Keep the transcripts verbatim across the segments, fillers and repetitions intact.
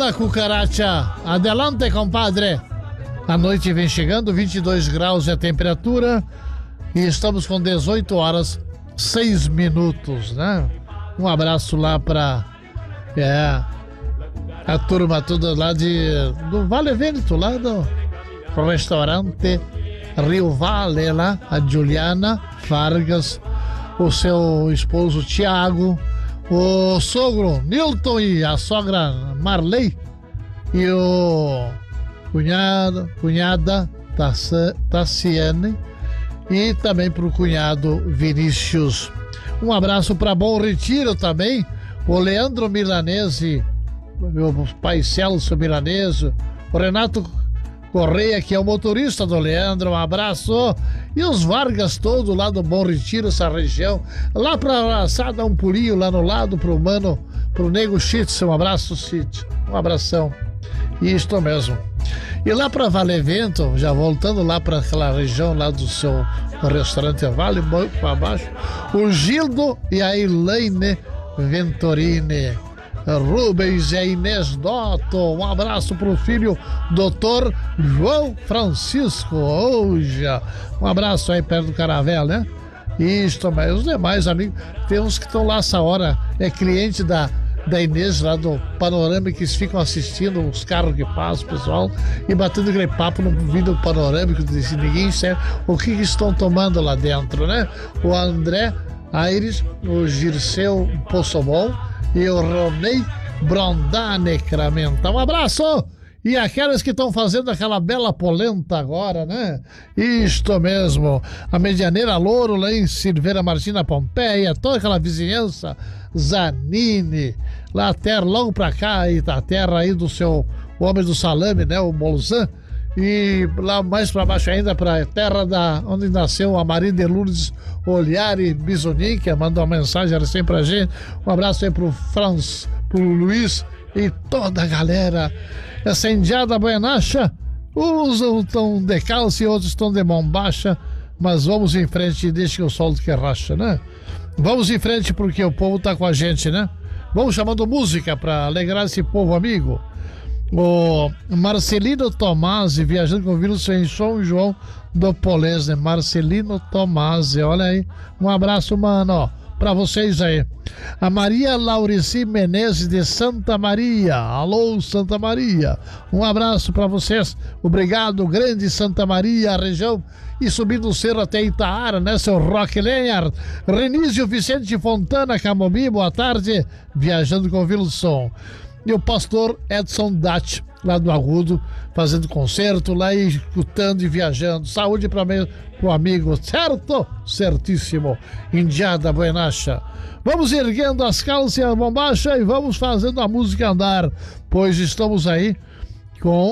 Fala, cucaracha. Adelante, compadre. A noite vem chegando, vinte e dois graus é a temperatura e estamos com dezoito horas, seis minutos, né? Um abraço lá pra é, a turma toda lá de, do Vale Vento, lá do restaurante Rio Vale, lá, a Juliana Vargas, o seu esposo Tiago, o sogro Nilton e a sogra Marley e o cunhado, cunhada Tassiane e também para o cunhado Vinícius. Um abraço para Bom Retiro também, o Leandro Milanese, o pai Celso Milanese, o Renato Correia, que é o motorista do Leandro, um abraço. E os Vargas todos lá do Bom Retiro, essa região, lá para dar um pulinho lá no lado pro mano, pro Nego Chitz, um abraço, Chitz, um abração. Isto mesmo. E lá para Vale Vento, já voltando lá para aquela região lá do seu restaurante Vale, para baixo, o Gildo e a Elaine Ventorini, Rubens e a Inês Dotto, um abraço pro filho doutor João Francisco hoje, um abraço aí perto do Caravel, né? Isto, mas os demais amigos, tem uns que estão lá essa hora, é cliente da da Inês lá do Panorâmica, que eles ficam assistindo os carros que passam, pessoal, e batendo aquele papo no vídeo panorâmico, de ninguém sabe o que, que estão tomando lá dentro, né? O André Aires, o Girceu Possomol e o Ronei Brondane Cramenta. Um abraço! E aquelas que estão fazendo aquela bela polenta agora, né? Isto mesmo. A Medianeira Louro, lá em Silveira Martina Pompeia, toda aquela vizinhança, Zanini, lá a terra, logo pra cá, aí, a terra aí do seu homem do salame, né? O Bolzan. E lá mais pra baixo ainda, pra terra da onde nasceu a Maria de Lourdes Olhari Bisonin, que mandou uma mensagem assim pra gente. Um abraço aí pro Franz, pro Luiz e toda a galera. Essa indiada buenacha, uns estão de calça e outros estão de mão baixa, mas vamos em frente e deixa que o sol que racha, né? Vamos em frente porque o povo tá com a gente, né? Vamos chamando música para alegrar esse povo amigo. O Marcelino Tomasi, viajando com o vírus em São João do Polesne. Marcelino Tomasi, olha aí. Um abraço, mano, ó, pra vocês aí. A Maria Laurici Menezes de Santa Maria. Alô, Santa Maria. Um abraço pra vocês. Obrigado, grande Santa Maria, a região. E subindo o cerro até Itaara, né, seu Roque Lenhar. Renísio Vicente Fontana Camobi, boa tarde. Viajando com o Wilson. E o pastor Edson Datti, lá do Agudo, fazendo concerto lá e escutando e viajando. Saúde para o amigo, certo? Certíssimo. Indiada buenacha. Vamos erguendo as calças e a bombacha e vamos fazendo a música andar, pois estamos aí com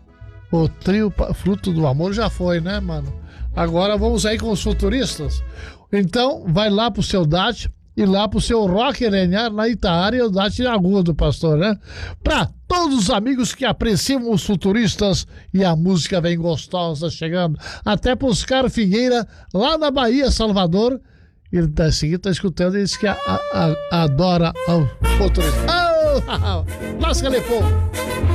o trio Fruto do Amor. Já foi, né, mano? Agora vamos aí com os futuristas. Então, vai lá pro seu Datti e lá pro seu Roque Lenhar, na Itaara, e o Datti Agudo, pastor, né? Pra todos os amigos que apreciam os futuristas, e a música vem gostosa chegando, até pro Oscar Figueira, lá na Bahia, Salvador. Ele tá seguindo, tá escutando, e diz que a, a, a, adora o futurista. Oh, lasca-lhe fogo!